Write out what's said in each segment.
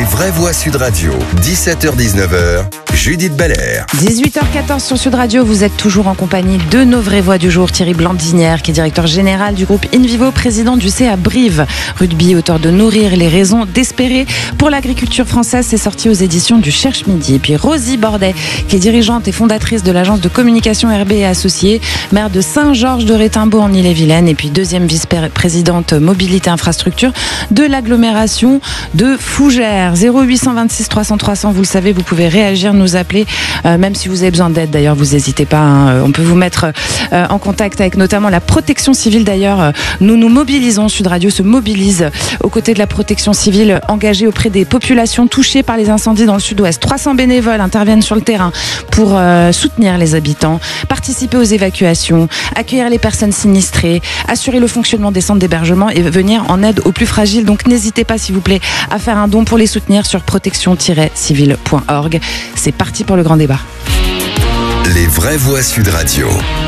Les vraies voix Sud Radio, 17h-19h, Judith Belair. 18h14 sur Sud Radio, vous êtes toujours en compagnie de nos vraies voix du jour. Thierry Blandinière, qui est directeur général du groupe InVivo, président du CA Brive Rugby, auteur de Nourrir les raisons d'espérer pour l'agriculture française. C'est sorti aux éditions du Cherche Midi. Et puis Rosie Bordet, qui est dirigeante et fondatrice de l'agence de communication RB et Associés, maire de Saint-Georges de Rétimbaud en Ille-et-Vilaine, et puis deuxième vice-présidente mobilité infrastructure de l'agglomération de Fougères. 0826 300 300, vous le savez, vous pouvez réagir, nous appeler, même si vous avez besoin d'aide. D'ailleurs, vous n'hésitez pas, on peut vous mettre en contact avec notamment la protection civile. D'ailleurs, nous nous mobilisons, Sud Radio se mobilise aux côtés de la protection civile engagée auprès des populations touchées par les incendies dans le sud-ouest. 300 bénévoles interviennent sur le terrain pour soutenir les habitants, participer aux évacuations, accueillir les personnes sinistrées, assurer le fonctionnement des centres d'hébergement et venir en aide aux plus fragiles. Donc n'hésitez pas, s'il vous plaît, à faire un don pour les soutenir sur protection-civile.org. C'est parti pour le grand débat. Les vraies voix Sud Radio.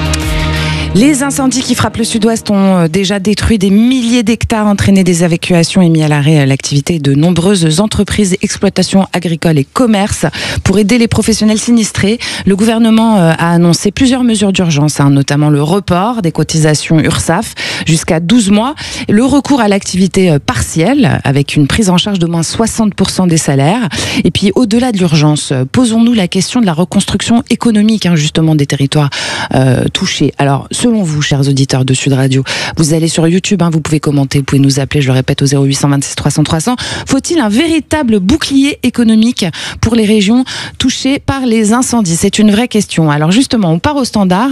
Les incendies qui frappent le sud-ouest ont déjà détruit des milliers d'hectares, entraîné des évacuations et mis à l'arrêt l'activité de nombreuses entreprises, exploitations agricoles et commerces. Pour aider les professionnels sinistrés, le gouvernement a annoncé plusieurs mesures d'urgence, notamment le report des cotisations URSSAF jusqu'à 12 mois, le recours à l'activité partielle avec une prise en charge d'au moins 60% des salaires. Et puis au-delà de l'urgence, posons-nous la question de la reconstruction économique justement des territoires touchés. Alors, selon vous, chers auditeurs de Sud Radio, vous allez sur YouTube, vous pouvez commenter, vous pouvez nous appeler, je le répète, au 0826 300 300. Faut-il un véritable bouclier économique pour les régions touchées par les incendies? C'est une vraie question. Alors justement, on part au standard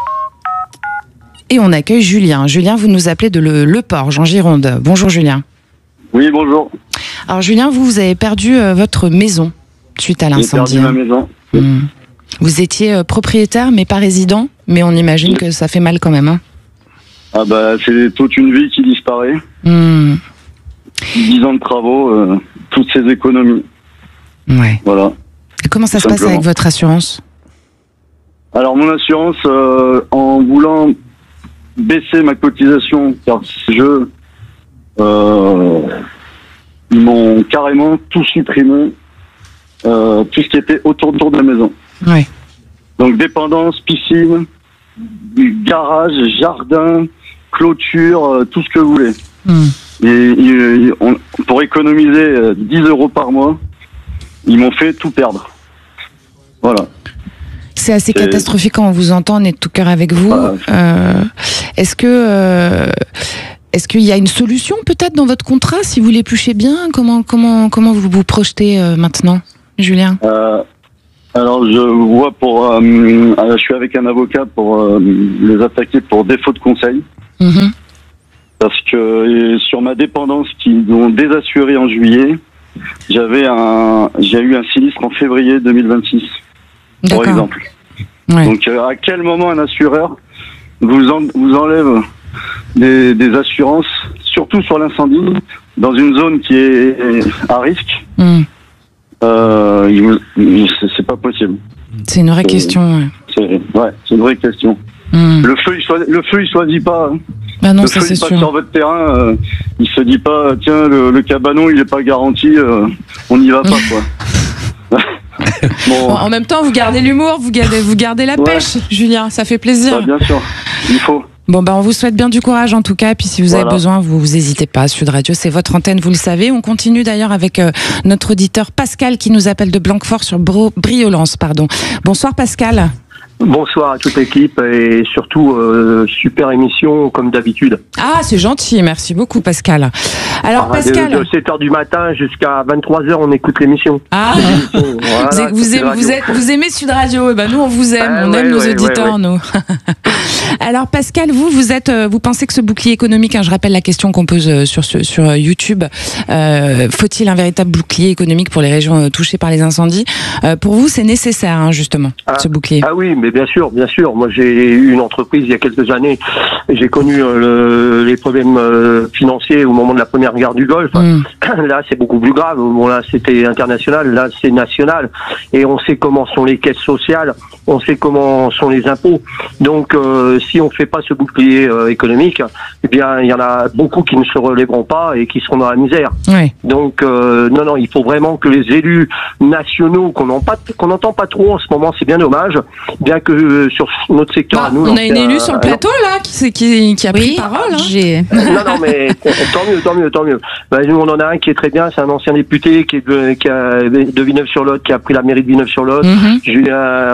et on accueille Julien. Julien, vous nous appelez de Le Porge, en Gironde. Bonjour Julien. Oui, bonjour. Alors Julien, vous avez perdu votre maison suite à l'incendie. J'ai perdu ma maison. Vous étiez propriétaire mais pas résident, mais on imagine que ça fait mal quand même. Ah bah c'est toute une vie qui disparaît. 10 ans de travaux, toutes ces économies. Ouais. Voilà. Et comment ça se passe avec votre assurance? Alors mon assurance, en voulant baisser ma cotisation par ce jeu, ils m'ont carrément tout supprimé, tout ce qui était autour de la maison. Ouais. Donc dépendance, piscine, garage, jardin, clôture, tout ce que vous voulez. Et pour économiser 10 € par mois, ils m'ont fait tout perdre. Voilà. C'est assez catastrophique quand on vous entend, on est de tout cœur avec vous. Est-ce qu'il y a une solution peut-être dans votre contrat si vous l'épluchez bien? Comment vous vous projetez maintenant, Julien? Alors je vois je suis avec un avocat pour les attaquer pour défaut de conseil. Parce que sur ma dépendance qu'ils ont désassuré en juillet, j'ai eu un sinistre en février 2026, par exemple. Ouais. Donc à quel moment un assureur vous enlève des assurances, surtout sur l'incendie, dans une zone qui est à risque? C'est pas possible. C'est une vraie question. C'est une vraie question. Le feu, il choisit pas. Ah non, le ça feu, c'est il passe sûr. sur votre terrain, il se dit pas, tiens, le cabanon, il est pas garanti, on n'y va pas, quoi. Bon, en même temps, vous gardez l'humour, vous gardez la pêche, Julien, ça fait plaisir. Bien sûr, il faut. Bon, on vous souhaite bien du courage en tout cas. Et puis si vous avez besoin, vous n'hésitez pas. Sud Radio, c'est votre antenne, vous le savez. On continue d'ailleurs avec notre auditeur Pascal qui nous appelle de Blanquefort sur Briolance. Bonsoir Pascal. Bonsoir à toute l'équipe et surtout super émission comme d'habitude. Ah, c'est gentil, merci beaucoup Pascal. Alors Pascal, de 7h du matin jusqu'à 23h on écoute l'émission. Ah, voilà, vous aimez Sud Radio? Nous on vous aime, on aime nos auditeurs nous. Alors Pascal, vous pensez que ce bouclier économique, je rappelle la question qu'on pose sur YouTube, faut-il un véritable bouclier économique pour les régions touchées par les incendies? Pour vous c'est nécessaire justement, ce bouclier? Ah oui, mais bien sûr. Moi, j'ai eu une entreprise il y a quelques années. J'ai connu les problèmes financiers au moment de la première guerre du Golfe. Là, c'est beaucoup plus grave. Bon, là, c'était international. Là, c'est national. Et on sait comment sont les caisses sociales. On sait comment sont les impôts. Donc, si on fait pas ce bouclier économique, eh bien, il y en a beaucoup qui ne se relèveront pas et qui seront dans la misère. Oui. Donc, non, il faut vraiment que les élus nationaux qu'on n'entend pas trop en ce moment, c'est bien dommage, bien que sur notre secteur à nous... On a une élue sur le plateau, là, qui a pris parole. Hein. Non, mais tant mieux. Ben, nous, on en a un qui est très bien, c'est un ancien député qui est de Villeneuve-sur-Lot, qui a pris la mairie de Villeneuve-sur-Lot. Julien,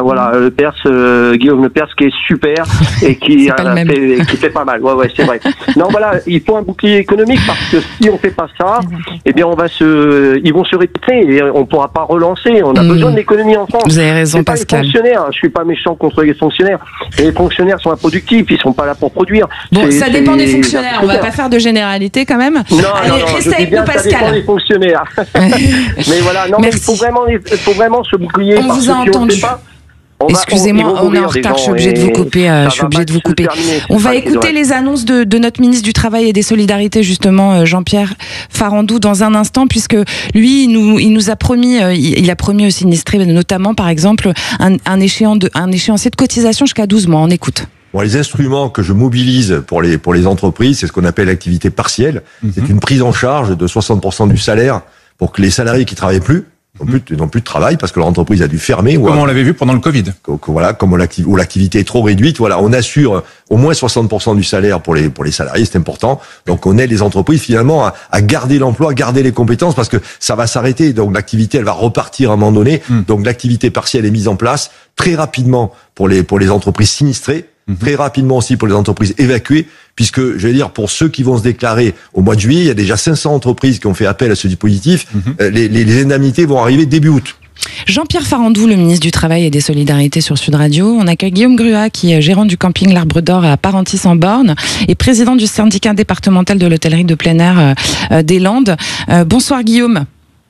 Guillaume Lepers, qui est super et qui fait pas mal. Ouais, c'est vrai. Non, voilà, il faut un bouclier économique parce que si on fait pas ça, eh bien, ils vont se répéter et on pourra pas relancer. On a besoin de l'économie en France. Vous avez raison, Pascal. Les fonctionnaires, je suis pas méchant contre les fonctionnaires. Les fonctionnaires sont improductifs, ils sont pas là pour produire. Bon, ça dépend des fonctionnaires. On va pas faire de généralité quand même. Non, restez avec nous, Pascal. Ça dépend des fonctionnaires. Mais voilà, non, mais il faut vraiment se bouclier. On vous a entendu. Excusez-moi, on est en retard, je suis obligée de vous couper. On va écouter les annonces de notre ministre du Travail et des Solidarités, justement, Jean-Pierre Farandou, dans un instant, puisque lui, il nous a promis, il a promis aux sinistrés, notamment, par exemple, un échéancier de cotisation jusqu'à 12 mois. On écoute. Bon, les instruments que je mobilise pour les entreprises, c'est ce qu'on appelle l'activité partielle. C'est une prise en charge de 60% du salaire pour que les salariés qui travaillent plus n'ont plus de travail parce que leur entreprise a dû fermer. Comme on l'avait vu pendant le Covid. Voilà, où l'activité est trop réduite. Voilà, on assure au moins 60% du salaire pour les salariés, c'est important. Donc on aide les entreprises finalement à garder l'emploi, à garder les compétences parce que ça va s'arrêter. Donc l'activité, elle va repartir à un moment donné. Donc l'activité partielle est mise en place très rapidement pour les entreprises sinistrées. Très rapidement aussi pour les entreprises évacuées, puisque, je vais dire, pour ceux qui vont se déclarer au mois de juillet, il y a déjà 500 entreprises qui ont fait appel à ce dispositif. Les indemnités vont arriver début août. Jean-Pierre Farandou, le ministre du Travail et des Solidarités sur Sud Radio. On accueille Guillaume Gruat, qui est gérant du camping L'Arbre d'Or à Parentis-en-Born et président du syndicat départemental de l'hôtellerie de plein air des Landes. Bonsoir Guillaume.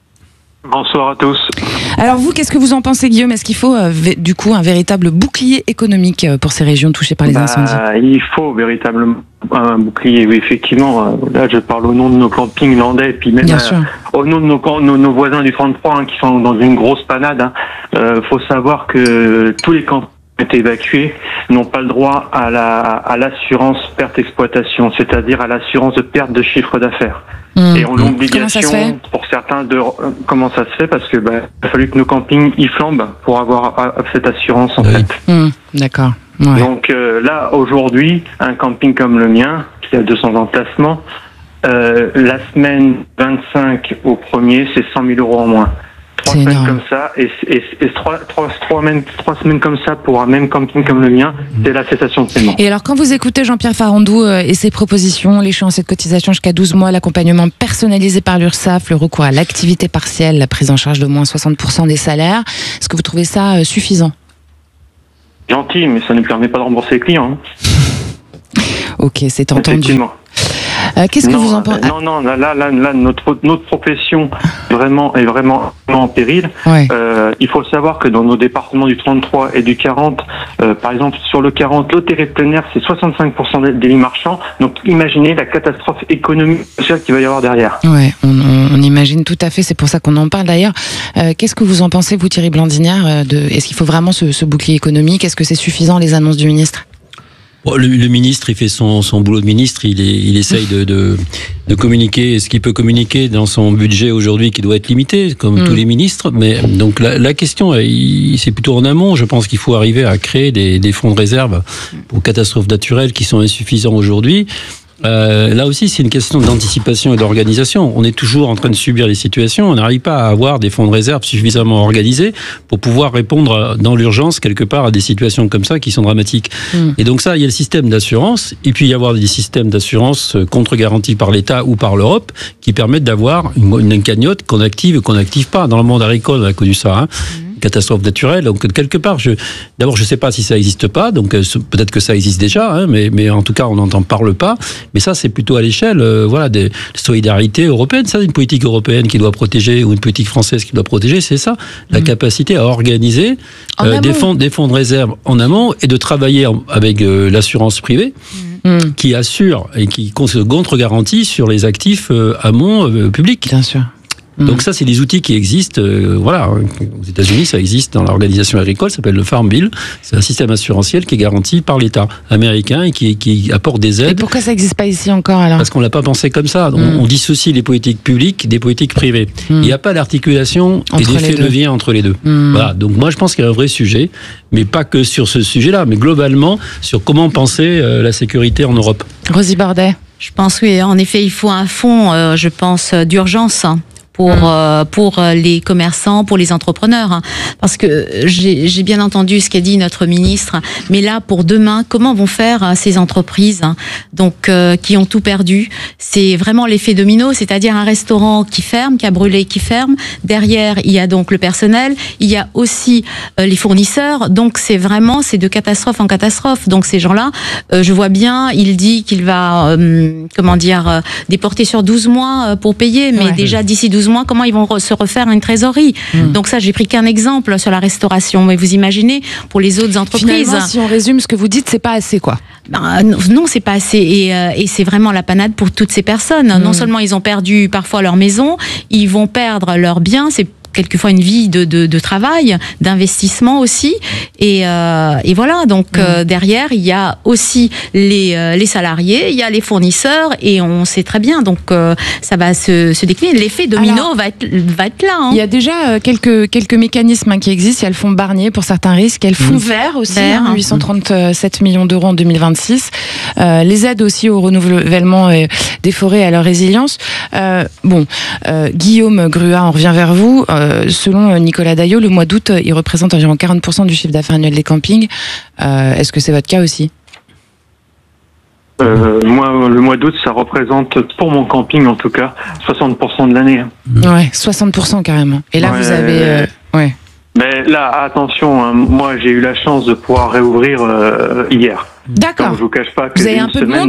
Bonsoir à tous. Alors vous, qu'est-ce que vous en pensez, Guillaume ? Est-ce qu'il faut du coup un véritable bouclier économique pour ces régions touchées par les incendies ? Il faut véritablement un bouclier, oui, effectivement. Là, je parle au nom de nos campings landais, et puis même au nom de nos voisins du 33 qui sont dans une grosse panade. Faut savoir que tous les campings qui ont été évacués n'ont pas le droit à l'assurance perte exploitation, c'est-à-dire à l'assurance de perte de chiffre d'affaires. Et on a l'obligation pour certains comment ça se fait parce que il a fallu que nos campings y flambent pour avoir cette assurance en fait. D'accord. Ouais. Donc là aujourd'hui, un camping comme le mien qui a 200 emplacements, la semaine 25 au 1er, c'est 100 000 € en moins. 3 semaines comme ça et 3 semaines comme ça pour un même camping comme le mien, c'est la cessation de paiement. Et alors quand vous écoutez Jean-Pierre Farandou et ses propositions, l'échéancier de cotisation jusqu'à 12 mois, l'accompagnement personnalisé par l'URSSAF, le recours à l'activité partielle, la prise en charge de moins 60% des salaires, est-ce que vous trouvez ça suffisant ? Gentil, mais ça ne permet pas de rembourser les clients. Ok, c'est entendu. Effectivement. Qu'est-ce que vous en pensez ? Non, là, notre profession est vraiment en péril. Ouais. Il faut savoir que dans nos départements du 33 et du 40, par exemple, sur le 40, l'hôtellerie de plein air, c'est 65% des lits marchands. Donc, imaginez la catastrophe économique et sociale qu'il va y avoir derrière. Ouais, on imagine tout à fait. C'est pour ça qu'on en parle d'ailleurs. Qu'est-ce que vous en pensez, vous, Thierry Blandinière, est-ce qu'il faut vraiment ce bouclier économique ? Est-ce que c'est suffisant, les annonces du ministre ? Bon, le ministre, il fait son boulot de ministre. Il essaye de communiquer ce qu'il peut communiquer dans son budget aujourd'hui, qui doit être limité, comme tous les ministres. Mais donc la question, c'est plutôt en amont. Je pense qu'il faut arriver à créer des fonds de réserve pour catastrophes naturelles qui sont insuffisants aujourd'hui. Là aussi, c'est une question d'anticipation et d'organisation. On est toujours en train de subir les situations. On n'arrive pas à avoir des fonds de réserve suffisamment organisés pour pouvoir répondre dans l'urgence, quelque part, à des situations comme ça qui sont dramatiques. Et donc ça, il y a le système d'assurance. Et puis, il y avoir des systèmes d'assurance contre-garantis par l'État ou par l'Europe qui permettent d'avoir une cagnotte qu'on active et qu'on n'active pas. Dans le monde agricole, on a connu ça, catastrophe naturelle. Donc quelque part, d'abord, je sais pas si ça existe pas. Donc peut-être que ça existe déjà, mais en tout cas, on n'en parle pas. Mais ça, c'est plutôt à l'échelle, des solidarités européennes. Ça, une politique européenne qui doit protéger ou une politique française qui doit protéger, c'est ça, la capacité à organiser des fonds de réserve en amont et de travailler avec l'assurance privée. Qui assure et qui contre-garantit sur les actifs amont publics. Bien sûr. Donc ça, c'est des outils qui existent. Voilà, aux États-Unis, ça existe dans l'organisation agricole, ça s'appelle le Farm Bill. C'est un système assurantiel qui est garanti par l'État américain et qui apporte des aides. Et pourquoi ça n'existe pas ici encore alors ? Parce qu'on l'a pas pensé comme ça. On dissocie les politiques publiques des politiques privées. Il n'y a pas d'articulation et d'effet levier entre les deux. Voilà. Donc moi, je pense qu'il y a un vrai sujet, mais pas que sur ce sujet-là, mais globalement sur comment penser la sécurité en Europe. Rosie Bordet. Je pense oui, en effet, il faut un fonds, je pense, d'urgence pour les commerçants, pour les entrepreneurs, parce que j'ai bien entendu ce qu'a dit notre ministre, mais là pour demain, comment vont faire ces entreprises donc qui ont tout perdu? C'est vraiment l'effet domino, c'est-à-dire un restaurant qui ferme, qui a brûlé, qui ferme. Derrière, il y a donc le personnel, il y a aussi les fournisseurs. Donc c'est de catastrophe en catastrophe. Donc ces gens-là, je vois bien, il dit qu'il va déporter sur 12 mois pour payer, mais déjà d'ici 12 mois, comment ils vont se refaire une trésorerie. Donc ça, j'ai pris qu'un exemple sur la restauration, mais vous imaginez pour les autres entreprises. Finalement, si on résume ce que vous dites, c'est pas assez quoi. Non, c'est pas assez, et c'est vraiment la panade pour toutes ces personnes. Non seulement ils ont perdu parfois leur maison, ils vont perdre leurs biens, c'est quelquefois une vie de travail, d'investissement aussi, et voilà. Donc derrière, il y a aussi les salariés, il y a les fournisseurs, et on sait très bien. Donc ça va se décliner. L'effet domino va être là. Il y a déjà quelques mécanismes qui existent. Il y a le fonds Barnier pour certains risques, il y a le fonds vert aussi, 837 millions d'euros en 2026. Les aides aussi au renouvellement des forêts et à leur résilience. Guillaume Gruat, on revient vers vous. Selon Nicolas Daillot, le mois d'août, il représente environ 40% du chiffre d'affaires annuel des campings. Est-ce que c'est votre cas aussi ? Moi, le mois d'août, ça représente, pour mon camping en tout cas, 60% de l'année. Ouais, 60% carrément. Et là, vous avez... Mais là, attention, moi j'ai eu la chance de pouvoir réouvrir hier. D'accord. Donc, je vous cache pas que vous avez un peu de monde ?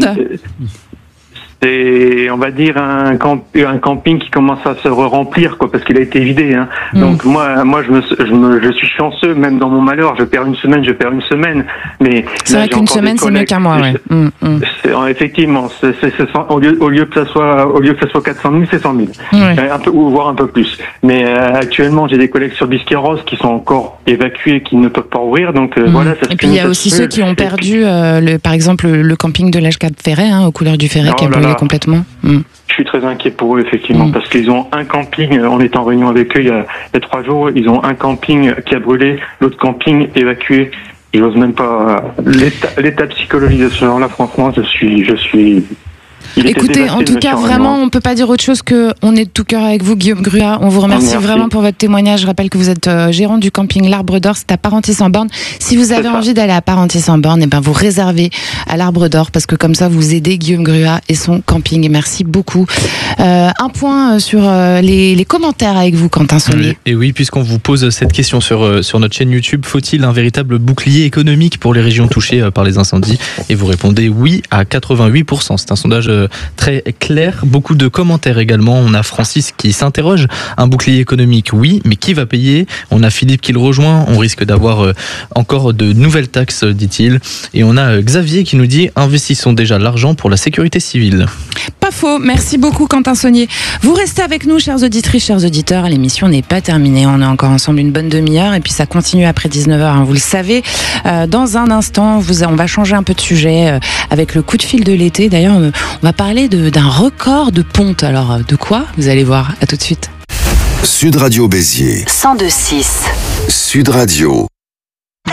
C'est, on va dire, un camping qui commence à se remplir, quoi, parce qu'il a été vidé. Donc moi, je suis chanceux, même dans mon malheur, je perds une semaine, mais c'est vrai qu'une semaine, c'est mieux qu'un mois, Effectivement, au lieu que ça soit 400 000, c'est 100 000, un peu, ou voire un peu plus. Mais actuellement, j'ai des collègues sur Biscarrosse qui sont encore évacués, qui ne peuvent pas ouvrir, donc voilà. Ça et puis il y a aussi ceux qui ont perdu, par exemple, le camping de l'Âge Cap Ferret, aux couleurs du Ferret, qui a brûlé complètement. Je suis très inquiet pour eux, effectivement, parce qu'ils ont un camping, on est en réunion avec eux il y a 3 jours, ils ont un camping qui a brûlé, l'autre camping évacué. Ils n'osent même pas. L'état psychologique de ce genre-là, franchement, je suis Écoutez, en tout cas, vraiment, on ne peut pas dire autre chose qu'on est de tout cœur avec vous, Guillaume Gruat. On vous remercie vraiment pour votre témoignage. Je rappelle que vous êtes gérant du camping L'Arbre d'Or, c'est à Parentis-en-Born. Si vous avez envie d'aller à Parentis-en-Born, vous réservez à L'Arbre d'Or, parce que comme ça, vous aidez Guillaume Gruat et son camping. Merci beaucoup. Un point sur les commentaires avec vous, Quentin Saunier. Et oui, puisqu'on vous pose cette question sur notre chaîne YouTube, faut-il un véritable bouclier économique pour les régions touchées par les incendies ? Et vous répondez oui à 88%. C'est un sondage très clair. Beaucoup de commentaires également. On a Francis qui s'interroge. Un bouclier économique, oui, mais qui va payer ? On a Philippe qui le rejoint. On risque d'avoir encore de nouvelles taxes, dit-il. Et on a Xavier qui nous dit « Investissons déjà l'argent pour la sécurité civile ». Pas faux. Merci beaucoup, Quentin Saunier. Vous restez avec nous, chères auditrices, chers auditeurs. L'émission n'est pas terminée. On est encore ensemble une bonne demi-heure et puis ça continue après 19h, vous le savez. Dans un instant, on va changer un peu de sujet avec le coup de fil de l'été. D'ailleurs, on va parler d'un record de ponte. Alors, de quoi ? Vous allez voir. À tout de suite. Sud Radio Béziers. 102.6. Sud Radio.